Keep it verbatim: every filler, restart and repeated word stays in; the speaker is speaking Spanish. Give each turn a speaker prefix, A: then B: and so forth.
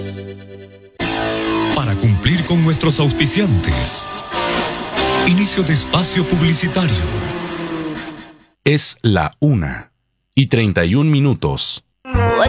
A: Para cumplir con nuestros auspiciantes. Inicio de espacio publicitario.
B: Es la una y treinta y un minutos.